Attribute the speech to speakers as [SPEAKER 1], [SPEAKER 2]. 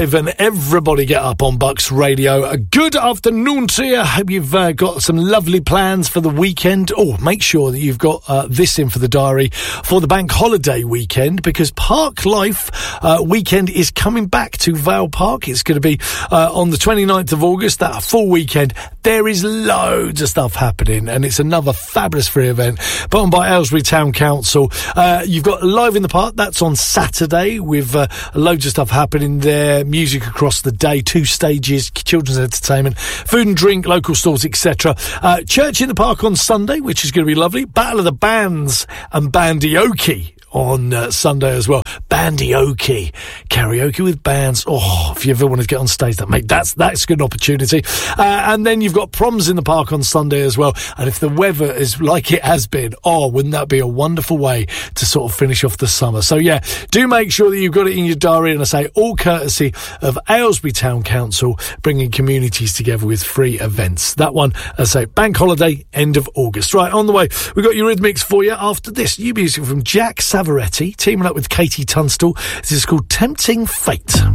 [SPEAKER 1] 5 and everybody get up on Bucks Radio. A good afternoon to you. Hope you've got some lovely plans for the weekend. Oh, make sure that you've got this in for the diary for the bank holiday weekend, because Park Life weekend is coming back to Vale Park. It's going to be on the 29th of August, that full weekend. There is loads of stuff happening, and it's another fabulous free event put on by Aylesbury Town Council. You've got Live in the Park. That's on Saturday with loads of stuff happening there, music across the day, 2 stages, children's entertainment, food and drink, local stores, etc. Church in the Park on Sunday, which is going to be lovely. Battle of the Bands and Bandioki on Sunday as well. Bandioki, karaoke with bands. Oh, if you ever want to get on stage, that's a good opportunity. And then you've got proms in the park on Sunday as well. And if the weather is like it has been, wouldn't that be a wonderful way to sort of finish off the summer? So yeah, do make sure that you've got it in your diary. And I say all courtesy of Aylesbury Town Council, bringing communities together with free events. That one, as I say, bank holiday, end of August. Right, on the way, we've got Eurythmics for you after this. New music from Jack Savaretti, teaming up with Katie Tunstall. This is called Tempting Fate.